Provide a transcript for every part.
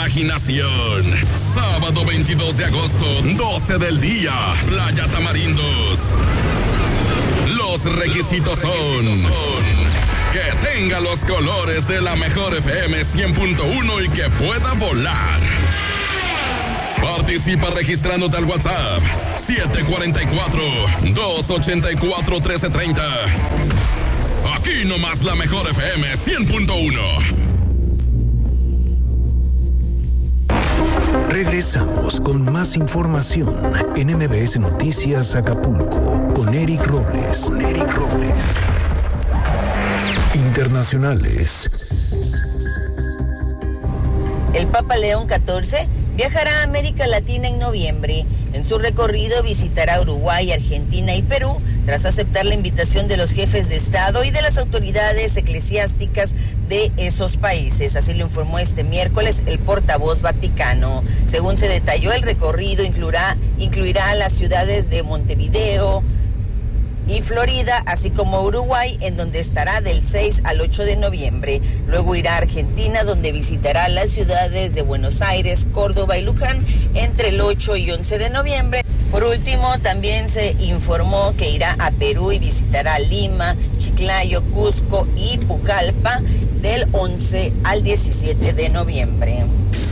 imaginación. Sábado 22 de agosto, 12 del día, Playa Tamarindos. Los requisitos son que tenga los colores de la mejor FM 100.1 y que pueda volar. Participa registrándote al WhatsApp 744-284-1330. Aquí nomás la mejor FM 100.1. Regresamos con más información en MBS Noticias Acapulco con Eric Robles. Internacionales. El Papa León XIV viajará a América Latina en noviembre. En su recorrido visitará Uruguay, Argentina y Perú, tras aceptar la invitación de los jefes de Estado y de las autoridades eclesiásticas de esos países. Así lo informó este miércoles el portavoz vaticano. Según se detalló, el recorrido incluirá las ciudades de Montevideo y Florida, así como Uruguay, en donde estará del 6 al 8 de noviembre. Luego irá a Argentina, donde visitará las ciudades de Buenos Aires, Córdoba y Luján entre el 8 y 11 de noviembre. Por último, también se informó que irá a Perú y visitará Lima, Chiclayo, Cusco y Pucallpa del 11 al 17 de noviembre.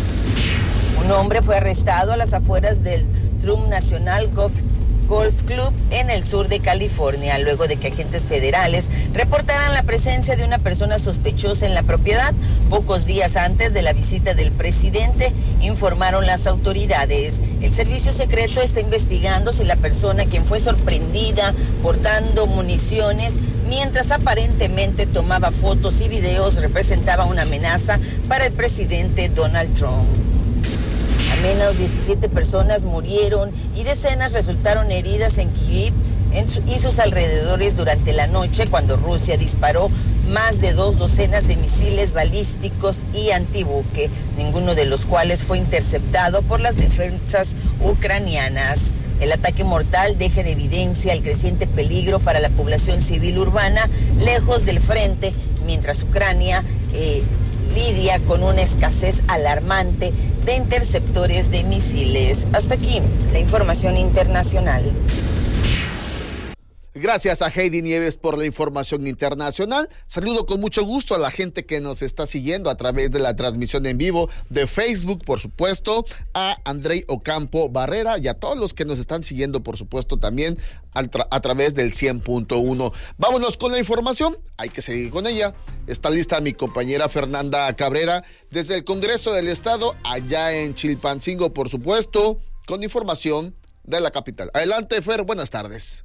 Un hombre fue arrestado a las afueras del Trump National Golf Club en el sur de California, luego de que agentes federales reportaran la presencia de una persona sospechosa en la propiedad. Pocos días antes de la visita del presidente, informaron las autoridades. El servicio secreto está investigando si la persona quien fue sorprendida portando municiones mientras aparentemente tomaba fotos y videos representaba una amenaza para el presidente Donald Trump. Al menos 17 personas murieron y decenas resultaron heridas en Kyiv y sus alrededores durante la noche cuando Rusia disparó más de 2 docenas de misiles balísticos y antibuque, ninguno de los cuales fue interceptado por las defensas ucranianas. El ataque mortal deja en evidencia el creciente peligro para la población civil urbana lejos del frente, mientras Ucrania lidia con una escasez alarmante de interceptores de misiles. Hasta aquí la información internacional. Gracias a Heidi Nieves por la información internacional. Saludo con mucho gusto a la gente que nos está siguiendo a través de la transmisión en vivo de Facebook, por supuesto, a Andrei Ocampo Barrera y a todos los que nos están siguiendo, por supuesto, también a través del 100.1. Vámonos con la información, hay que seguir con ella. Está lista mi compañera Fernanda Cabrera desde el Congreso del Estado, allá en Chilpancingo, por supuesto, con información de la capital. Adelante, Fer, buenas tardes.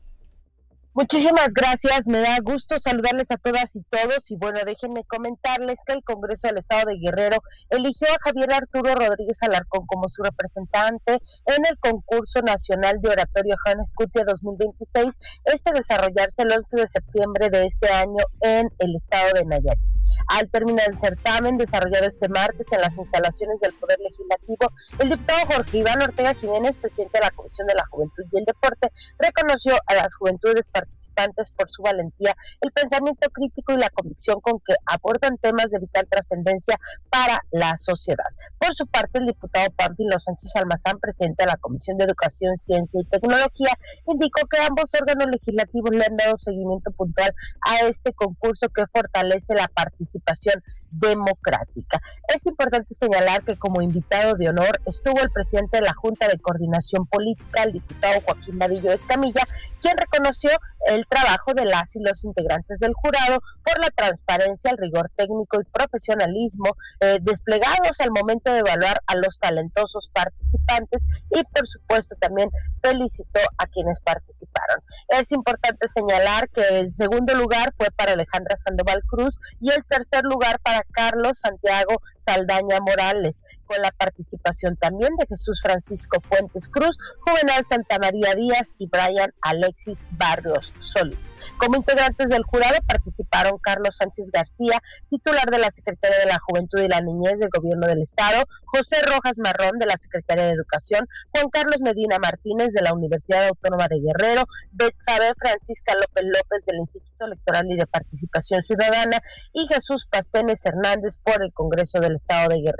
Muchísimas gracias, me da gusto saludarles a todas y todos y bueno, déjenme comentarles que el Congreso del Estado de Guerrero eligió a Javier Arturo Rodríguez Alarcón como su representante en el concurso nacional de oratorio Hannes Cutía 2026, desarrollarse el 11 de septiembre de este año en el estado de Nayarit. Al terminar el certamen desarrollado este martes en las instalaciones del Poder Legislativo, el diputado Jorge Iván Ortega Jiménez, presidente de la Comisión de la Juventud y el Deporte, reconoció a las juventudes participantes por su valentía, el pensamiento crítico y la convicción con que abordan temas de vital trascendencia para la sociedad. Por su parte, el diputado Pánfilo Sánchez Almazán, presidente de la Comisión de Educación, Ciencia y Tecnología, indicó que ambos órganos legislativos le han dado seguimiento puntual a este concurso que fortalece la participación democrática. Es importante señalar que como invitado de honor estuvo el presidente de la Junta de Coordinación Política, el diputado Joaquín Vadillo Escamilla, quien reconoció el trabajo de las y los integrantes del jurado por la transparencia, el rigor técnico y profesionalismo desplegados al momento de evaluar a los talentosos participantes y por supuesto también felicitó a quienes participaron. Es importante señalar que el segundo lugar fue para Alejandra Sandoval Cruz y el tercer lugar para Carlos Santiago Saldaña Morales, con la participación también de Jesús Francisco Fuentes Cruz, Juvenal Santamaría Díaz y Brian Alexis Barrios Solís. Como integrantes del jurado participaron Carlos Sánchez García, titular de la Secretaría de la Juventud y la Niñez del Gobierno del Estado, José Rojas Marrón de la Secretaría de Educación, Juan Carlos Medina Martínez de la Universidad Autónoma de Guerrero, Betsabe Francisca López López del Instituto Electoral y de Participación Ciudadana y Jesús Pastenes Hernández por el Congreso del Estado de Guerrero.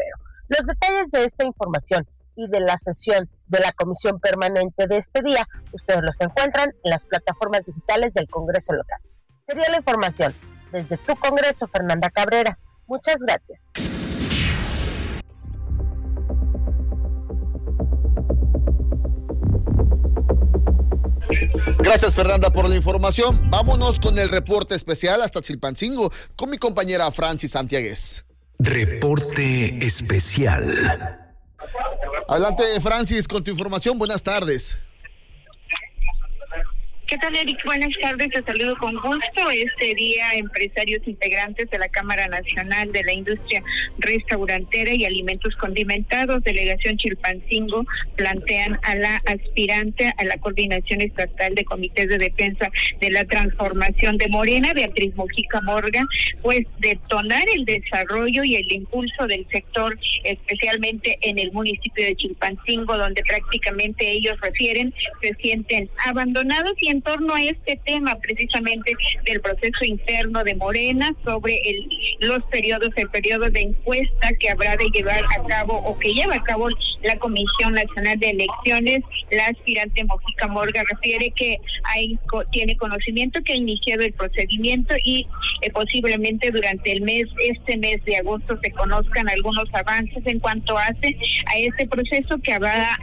Los detalles de esta información y de la sesión de la comisión permanente de este día, ustedes los encuentran en las plataformas digitales del Congreso local. Sería la información desde tu Congreso, Fernanda Cabrera. Muchas gracias. Gracias, Fernanda, por la información. Vámonos con el reporte especial hasta Chilpancingo con mi compañera Francis Santiaguez. Reporte especial. Adelante, Francis, con tu información. Buenas tardes. ¿Qué tal, Eric? Buenas tardes, te saludo con gusto. Este día, empresarios integrantes de la Cámara Nacional de la Industria Restaurantera y Alimentos Condimentados, Delegación Chilpancingo, plantean a la aspirante a la Coordinación Estatal de Comités de Defensa de la Transformación de Morena, Beatriz Mojica Morgan, pues detonar el desarrollo y el impulso del sector, especialmente en el municipio de Chilpancingo, donde prácticamente ellos refieren se sienten abandonados, y en torno a este tema precisamente del proceso interno de Morena sobre el periodo de encuesta que habrá de llevar a cabo o que lleva a cabo la Comisión Nacional de Elecciones. La aspirante Mojica Morgan refiere que tiene conocimiento que ha iniciado el procedimiento y posiblemente durante este mes de agosto se conozcan algunos avances en cuanto a este proceso que habrá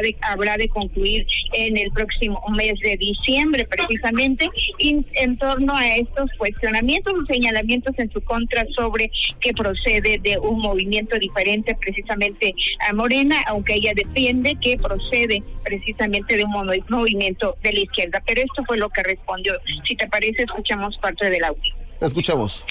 de concluir en el próximo mes de diciembre precisamente, y en torno a estos cuestionamientos o señalamientos en su contra sobre que procede de un movimiento diferente precisamente a Morena, aunque ella defiende que procede precisamente de un movimiento de la izquierda. Pero esto fue lo que respondió. Si te parece, escuchamos parte del audio. Escuchamos.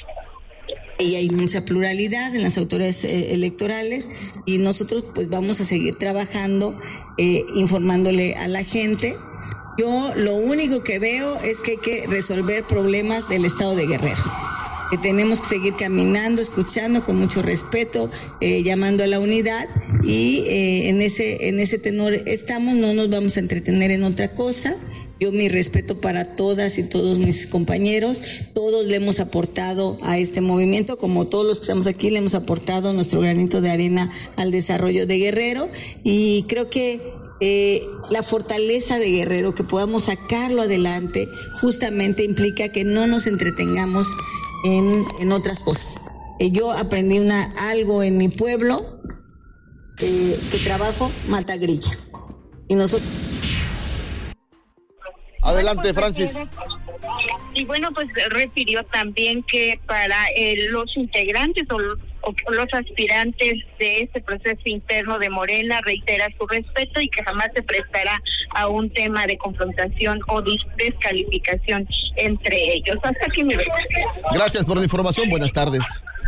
Y hay mucha pluralidad en las autoridades electorales, y nosotros pues vamos a seguir trabajando, informándole a la gente. Yo lo único que veo es que hay que resolver problemas del estado de Guerrero, que tenemos que seguir caminando, escuchando con mucho respeto, llamando a la unidad, y en ese tenor estamos, no nos vamos a entretener en otra cosa. Yo mi respeto para todas y todos mis compañeros, todos le hemos aportado a este movimiento, como todos los que estamos aquí le hemos aportado nuestro granito de arena al desarrollo de Guerrero, y creo que la fortaleza de Guerrero, que podamos sacarlo adelante, justamente implica que no nos entretengamos en otras cosas. Yo aprendí algo en mi pueblo, que trabajo mata grilla, y nosotros... Adelante, Francis. Y bueno, pues refirió también que para los integrantes o los aspirantes de este proceso interno de Morena, reitera su respeto y que jamás se prestará a un tema de confrontación o descalificación entre ellos. Hasta aquí mi versión. Gracias por la información. Buenas tardes.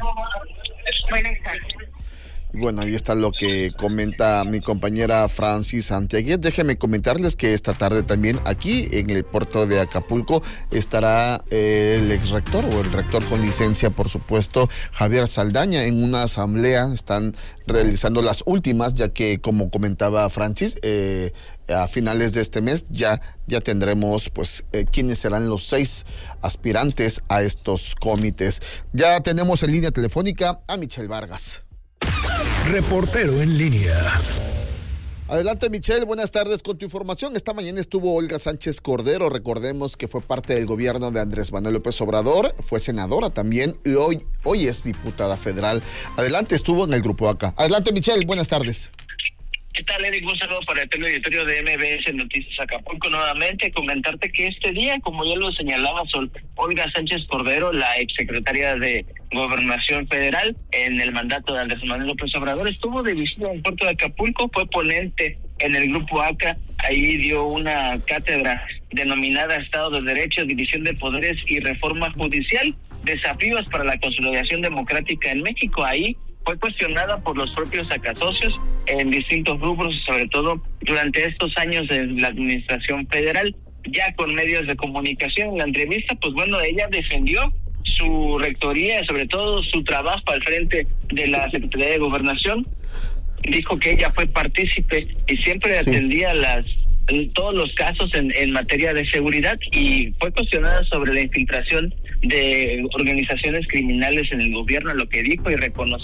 Buenas tardes. Bueno, ahí está lo que comenta mi compañera Francis Santiaguez. Déjenme comentarles que esta tarde también aquí en el puerto de Acapulco estará el exrector o el rector con licencia, por supuesto, Javier Saldaña, en una asamblea. Están realizando las últimas, ya que, como comentaba Francis, a finales de este mes ya tendremos pues quiénes serán los 6 aspirantes a estos comités. Ya tenemos en línea telefónica a Michelle Vargas. Reportero en línea. Adelante, Michelle, buenas tardes con tu información. Esta mañana estuvo Olga Sánchez Cordero, recordemos que fue parte del gobierno de Andrés Manuel López Obrador, fue senadora también y hoy es diputada federal. Adelante, estuvo en el Grupo ACA. Adelante, Michelle, buenas tardes. ¿Qué tal, Eric? Un saludo para el teleauditorio de MBS Noticias Acapulco. Nuevamente comentarte que este día, como ya lo señalaba Olga Sánchez Cordero, la exsecretaria de Gobernación Federal en el mandato de Andrés Manuel López Obrador, estuvo de visita en el puerto de Acapulco, fue ponente en el Grupo ACA, ahí dio una cátedra denominada Estado de Derecho, División de Poderes y Reforma Judicial, desafíos para la consolidación democrática en México. Ahí fue cuestionada por los propios acasocios en distintos rubros, sobre todo durante estos años de la administración federal, ya con medios de comunicación. En la entrevista, pues bueno, ella defendió su rectoría, sobre todo su trabajo al frente de la Secretaría de Gobernación. Dijo que ella fue partícipe y siempre atendía todos los casos en materia de seguridad, y fue cuestionada sobre la infiltración de organizaciones criminales en el gobierno. Lo que dijo y reconoció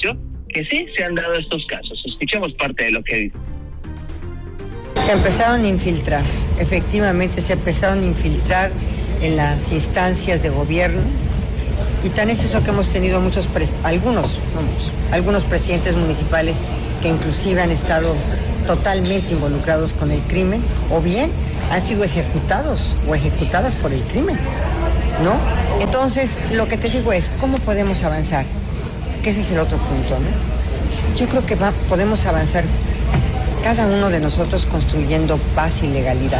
que sí se han dado estos casos. Escuchemos parte de lo que dice. Se empezaron a infiltrar, efectivamente se empezaron a infiltrar en las instancias de gobierno, y tan es eso que hemos tenido algunos presidentes municipales que inclusive han estado totalmente involucrados con el crimen, o bien han sido ejecutados o ejecutadas por el crimen, ¿no? Entonces, lo que te digo es, ¿cómo podemos avanzar? Que ese es el otro punto, ¿no? Yo creo que podemos avanzar cada uno de nosotros construyendo paz y legalidad.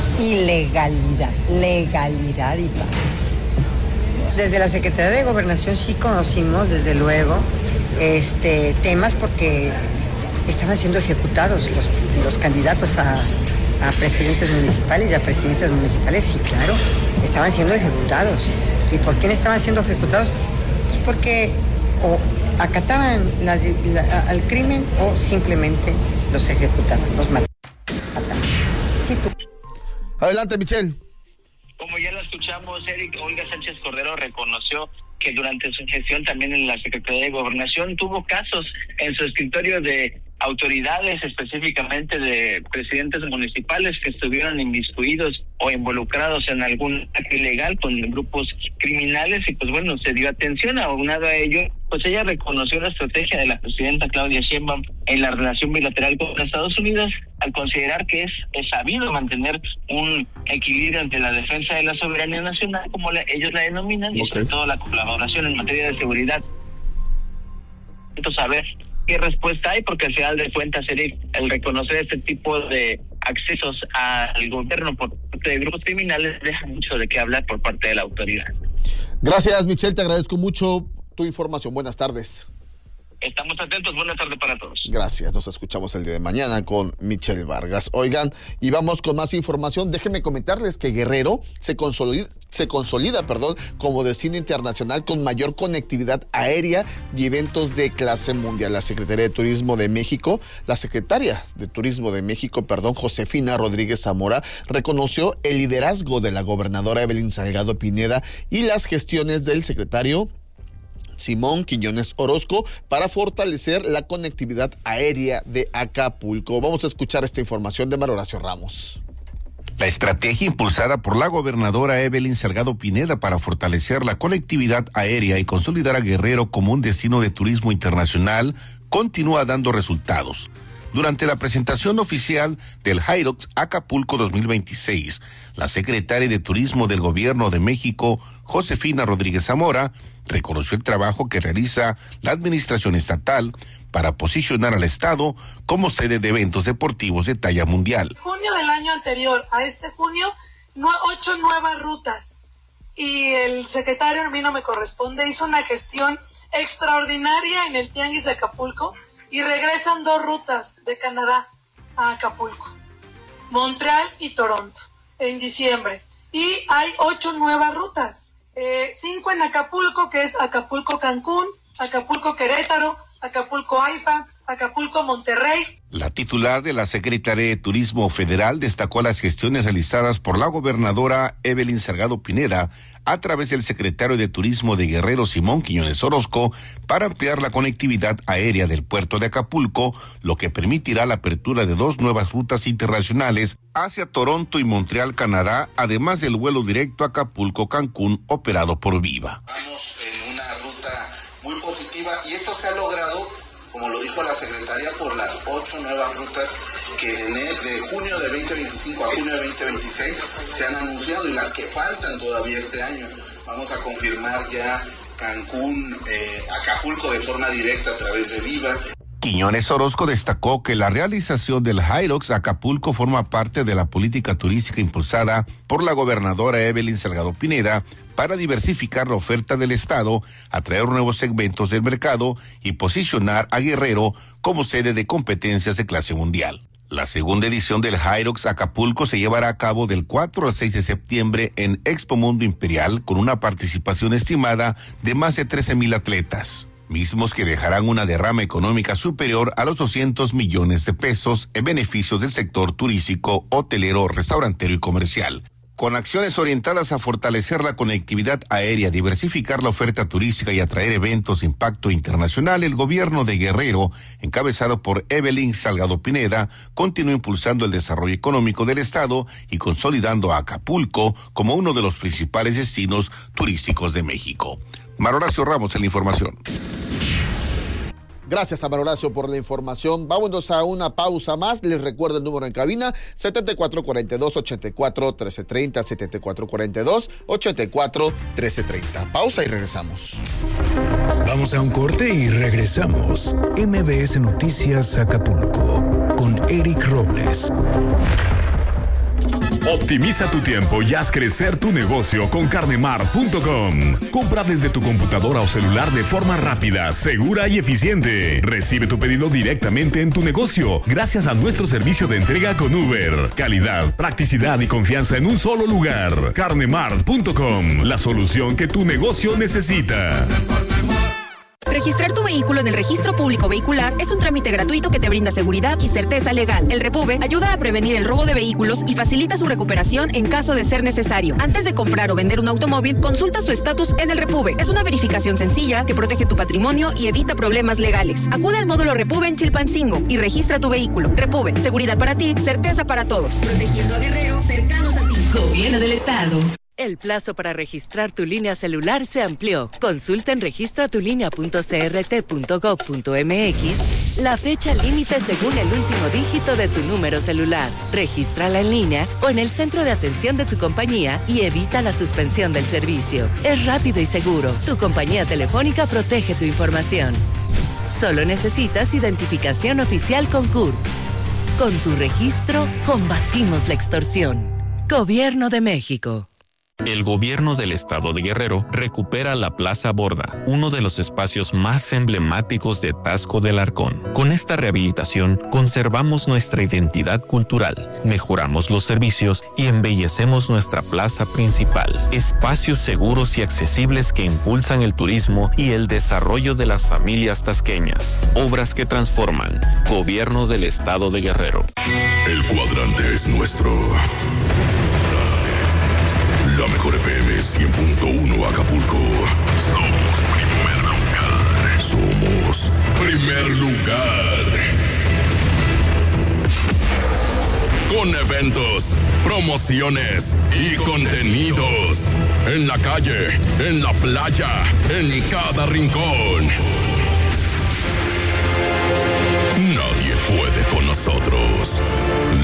Legalidad y paz. Desde la Secretaría de Gobernación sí conocimos, desde luego, temas porque estaban siendo ejecutados los candidatos a presidentes municipales y a presidencias municipales, sí, claro, estaban siendo ejecutados. ¿Y por quién estaban siendo ejecutados? Pues porque o acataban al crimen o simplemente los ejecutaban, los mataban. Sí, tú. Adelante, Michelle. Como ya lo escuchamos, Eric, Olga Sánchez Cordero reconoció que durante su gestión también en la Secretaría de Gobernación tuvo casos en su escritorio de autoridades, específicamente de presidentes municipales que estuvieron inmiscuidos o involucrados en algún acto ilegal con grupos criminales, y pues bueno, se dio atención. Aunado a ello, pues ella reconoció la estrategia de la presidenta Claudia Sheinbaum en la relación bilateral con Estados Unidos, al considerar que es sabido mantener un equilibrio entre la defensa de la soberanía nacional, como ellos la denominan, y sobre todo la colaboración en materia de seguridad. Entonces, a ver qué respuesta hay, porque al final de cuentas, Eric, el reconocer este tipo de accesos al gobierno por parte de grupos criminales deja mucho de qué hablar por parte de la autoridad. Gracias, Michelle, te agradezco mucho tu información. Buenas tardes. Estamos atentos, buenas tardes para todos. Gracias, nos escuchamos el día de mañana con Michelle Vargas. Oigan, y vamos con más información. Déjenme comentarles que Guerrero se consolida, como destino internacional con mayor conectividad aérea y eventos de clase mundial. La secretaria de Turismo de México, Josefina Rodríguez Zamora, reconoció el liderazgo de la gobernadora Evelyn Salgado Pineda y las gestiones del secretario Simón Quiñones Orozco para fortalecer la conectividad aérea de Acapulco. Vamos a escuchar esta información de María Horacio Ramos. La estrategia impulsada por la gobernadora Evelyn Salgado Pineda para fortalecer la conectividad aérea y consolidar a Guerrero como un destino de turismo internacional continúa dando resultados. Durante la presentación oficial del Hyrox Acapulco 2026, la secretaria de Turismo del Gobierno de México, Josefina Rodríguez Zamora, reconoció el trabajo que realiza la administración estatal para posicionar al Estado como sede de eventos deportivos de talla mundial. En junio del año anterior a este junio, 8 nuevas rutas. Y el secretario, a mí no me corresponde, hizo una gestión extraordinaria en el Tianguis de Acapulco y regresan 2 rutas de Canadá a Acapulco, Montreal y Toronto, en diciembre. Y hay 8 nuevas rutas. 5 en Acapulco, que es Acapulco-Cancún, Acapulco-Querétaro, Acapulco-AIFA, Acapulco-Monterrey. La titular de la Secretaría de Turismo Federal destacó las gestiones realizadas por la gobernadora Evelyn Salgado Pineda a través del secretario de Turismo de Guerrero, Simón Quiñones Orozco, para ampliar la conectividad aérea del puerto de Acapulco, lo que permitirá la apertura de 2 nuevas rutas internacionales hacia Toronto y Montreal, Canadá, además del vuelo directo a Acapulco-Cancún operado por Viva. Vamos en una ruta muy positiva y eso se ha logrado, como lo dijo la secretaria, por las 8 nuevas rutas que de junio de 2025 a junio de 2026 se han anunciado y las que faltan todavía este año. Vamos a confirmar ya Cancún, Acapulco de forma directa a través de Viva. Quiñones Orozco destacó que la realización del Hyrox Acapulco forma parte de la política turística impulsada por la gobernadora Evelyn Salgado Pineda para diversificar la oferta del Estado, atraer nuevos segmentos del mercado y posicionar a Guerrero como sede de competencias de clase mundial. La segunda edición del Hyrox Acapulco se llevará a cabo del 4 al 6 de septiembre en Expo Mundo Imperial con una participación estimada de más de 13,000 atletas, mismos que dejarán una derrama económica superior a los 200 millones de pesos en beneficios del sector turístico, hotelero, restaurantero y comercial. Con acciones orientadas a fortalecer la conectividad aérea, diversificar la oferta turística y atraer eventos de impacto internacional, el gobierno de Guerrero, encabezado por Evelyn Salgado Pineda, continúa impulsando el desarrollo económico del estado y consolidando a Acapulco como uno de los principales destinos turísticos de México. Mar Horacio Ramos en la información. Gracias a Horacio por la información. Vámonos a una pausa más. Les recuerdo el número en cabina, 7442-84-1330, 7442-84-1330. Pausa y regresamos. Vamos a un corte y regresamos. MBS Noticias Acapulco, con Eric Robles. Optimiza tu tiempo y haz crecer tu negocio con carnemart.com. Compra desde tu computadora o celular de forma rápida, segura y eficiente. Recibe tu pedido directamente en tu negocio gracias a nuestro servicio de entrega con Uber. Calidad, practicidad y confianza en un solo lugar. carnemart.com, la solución que tu negocio necesita. Registrar tu vehículo en el Registro Público Vehicular es un trámite gratuito que te brinda seguridad y certeza legal. El Repube ayuda a prevenir el robo de vehículos y facilita su recuperación en caso de ser necesario. Antes de comprar o vender un automóvil, consulta su estatus en el Repube. Es una verificación sencilla que protege tu patrimonio y evita problemas legales. Acude al módulo Repube en Chilpancingo y registra tu vehículo. Repube, seguridad para ti, certeza para todos. Protegiendo a Guerrero, cercanos a ti. Gobierno del Estado. El plazo para registrar tu línea celular se amplió. Consulta en registratulinea.crt.gov.mx la fecha límite según el último dígito de tu número celular. Regístrala en línea o en el centro de atención de tu compañía y evita la suspensión del servicio. Es rápido y seguro. Tu compañía telefónica protege tu información. Solo necesitas identificación oficial con CURP. Con tu registro, combatimos la extorsión. Gobierno de México. El gobierno del estado de Guerrero recupera la Plaza Borda, uno de los espacios más emblemáticos de Taxco del Arcón. Con esta rehabilitación, conservamos nuestra identidad cultural, mejoramos los servicios y embellecemos nuestra plaza principal. Espacios seguros y accesibles que impulsan el turismo y el desarrollo de las familias tasqueñas. Obras que transforman. Gobierno del estado de Guerrero. El cuadrante es nuestro. La mejor FM 100.1 Acapulco. Somos primer lugar. Somos primer lugar. Con eventos, promociones y contenidos. En la calle, en la playa, en cada rincón. Nadie puede con nosotros.